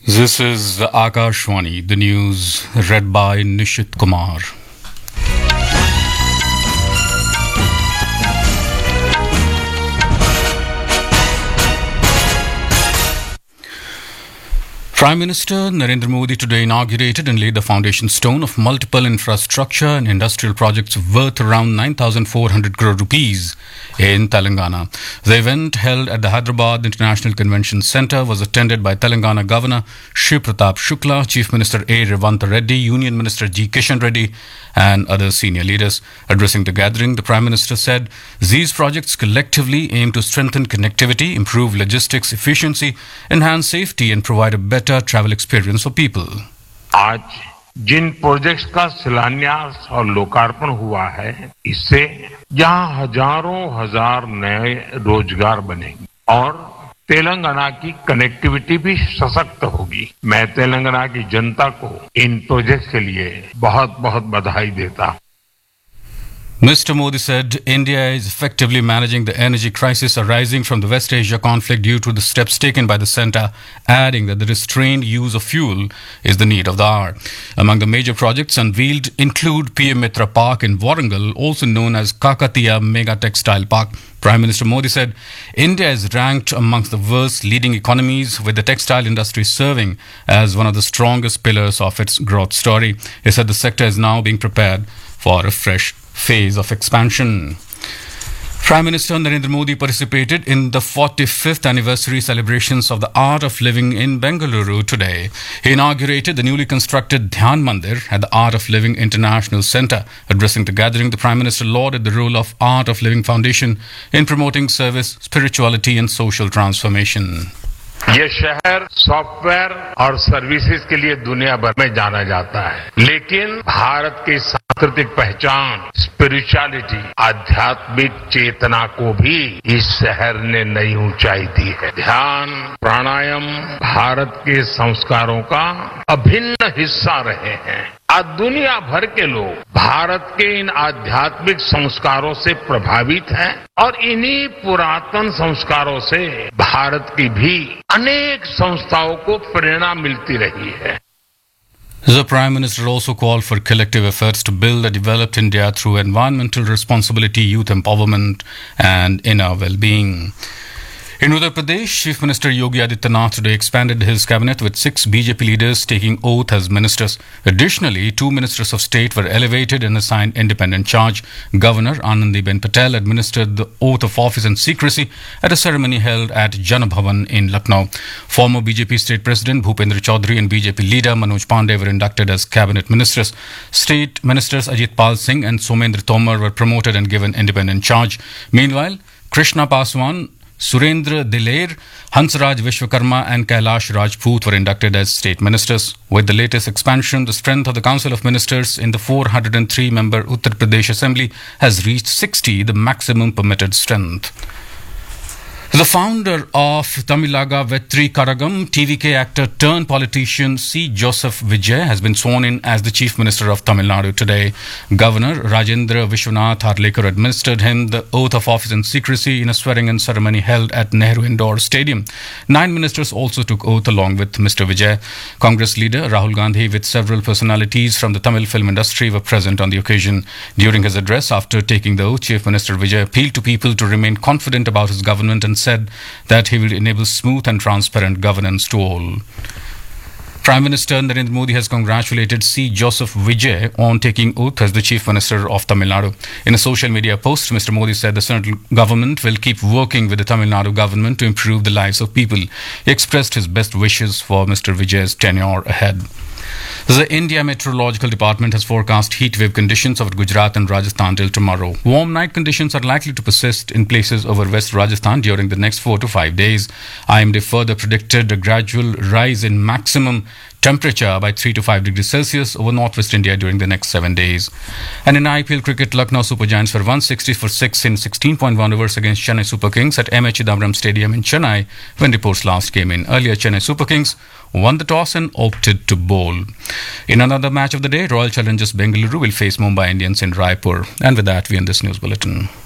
This is Akashwani, the news read by Nishit Kumar. Prime Minister Narendra Modi today inaugurated and laid the foundation stone of multiple infrastructure and industrial projects worth around 9,400 crore rupees in Telangana. The event, held at the Hyderabad International Convention Centre, was attended by Telangana Governor Shiv Pratap Shukla, Chief Minister A. Revanta Reddy, Union Minister G. Kishan Reddy and other senior leaders. Addressing the gathering, the Prime Minister said these projects collectively aim to strengthen connectivity, improve logistics efficiency, enhance safety and provide a better travel experience for people. आज जिन projects का शिलान्यास और लोकार्पण हुआ है, इससे जहां हजारों हजार नए रोजगार बनेंगे और तेलंगाना की कनेक्टिविटी भी सशक्त होगी। मैं तेलंगाना की जनता को इन प्रोजेक्ट्स के लिए बहुत बहुत बधाई देता हूं। Mr. Modi said India is effectively managing the energy crisis arising from the West Asia conflict due to the steps taken by the centre, adding that the restrained use of fuel is the need of the hour. Among the major projects unveiled include PM Mitra Park in Warangal, also known as Kakatiya Mega Textile Park. Prime Minister Modi said India is ranked amongst the world's leading economies, with the textile industry serving as one of the strongest pillars of its growth story. He said the sector is now being prepared for a fresh phase of expansion. Prime Minister Narendra Modi participated in the 45th anniversary celebrations of the Art of Living in Bengaluru today. He inaugurated the newly constructed Dhyan Mandir at the Art of Living International Centre. Addressing the gathering, the Prime Minister lauded the role of Art of Living Foundation in promoting service, spirituality and social transformation. ये शहर software और services के लिए दुनिया भर में जाना जाता है, लेकिन भारत की सांस्कृतिक पहचान, स्पिरिचुअलिटी, आध्यात्मिक चेतना को भी इस शहर ने नई ऊंचाई दी है। ध्यान, प्राणायाम भारत के संस्कारों का अभिन्न हिस्सा रहे हैं। आज दुनिया भर के लोग भारत के इन आध्यात्मिक संस्कारों से प्रभावित हैं और इन्हीं पुरातन संस्कारों से भारत की भी अनेक संस्थाओं को प्रेरणा मिलती रही है। The Prime Minister also called for collective efforts to build a developed India through environmental responsibility, youth empowerment and inner well-being. In Uttar Pradesh, Chief Minister Yogi Adityanath today expanded his cabinet with 6 BJP leaders taking oath as ministers. Additionally, 2 ministers of state were elevated and assigned independent charge. Governor Anandiben Patel administered the oath of office in secrecy at a ceremony held at Jana Bhavan in Lucknow. Former BJP state president Bhupendra Chaudhary and BJP leader Manoj Pandey were inducted as cabinet ministers. State ministers Ajit Pal Singh and Somendra Tomar were promoted and given independent charge. Meanwhile, Krishna Paswan, Surendra Diler, Hansraj Vishwakarma and Kailash Rajput were inducted as state ministers. With the latest expansion, the strength of the Council of Ministers in the 403-member Uttar Pradesh Assembly has reached 60, the maximum permitted strength. The founder of Tamilaga Vetri Karagam, TVK actor turned politician C. Joseph Vijay has been sworn in as the Chief Minister of Tamil Nadu today. Governor Rajendra Vishwanath Harlekar administered him the oath of office in secrecy in a swearing-in ceremony held at Nehru Indoor Stadium. 9 ministers also took oath along with Mr. Vijay. Congress leader Rahul Gandhi with several personalities from the Tamil film industry were present on the occasion. During his address after taking the oath, Chief Minister Vijay appealed to people to remain confident about his government and said that he will enable smooth and transparent governance to all. Prime Minister Narendra Modi has congratulated C. Joseph Vijay on taking oath as the Chief Minister of Tamil Nadu. In a social media post, Mr. Modi said the central government will keep working with the Tamil Nadu government to improve the lives of people. He expressed his best wishes for Mr. Vijay's tenure ahead. The India Meteorological Department has forecast heat wave conditions over Gujarat and Rajasthan till tomorrow. Warm night conditions are likely to persist in places over West Rajasthan during the next 4 to 5 days. IMD further predicted a gradual rise in maximum temperature by 3 to 5 degrees Celsius over northwest India during the next 7 days. And in IPL cricket, Lucknow Super Giants were 160 for 6 in 16.1 overs against Chennai Super Kings at M.H. Chidambaram Stadium in Chennai when reports last came in. Earlier, Chennai Super Kings won the toss and opted to bowl. In another match of the day, Royal Challengers Bengaluru will face Mumbai Indians in Raipur. And with that, we end this news bulletin.